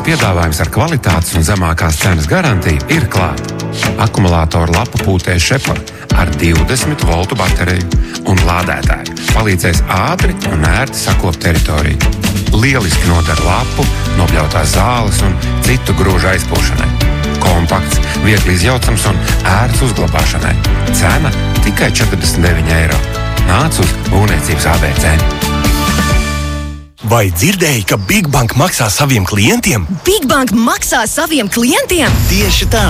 Vienots piedāvājums ar kvalitātes un zemākās cenas garantiju ir klāt. Akumulātoru lapu pūtē Šepar ar 20 voltu bateriju un lādētāju palīdzēs ātri un ērti sakopt teritoriju. Lieliski noder lapu, nobļautās zāles un citu grožu aizpūšanai. Kompakts, viegli izjaucams un ērts uzglabāšanai. Cena tikai 49 eiro. Nāc uz Būvniecības ABC. Vai dzirdēji, ka Big Bank maksā saviem klientiem? Big Bank maksā saviem klientiem? Tieši tā!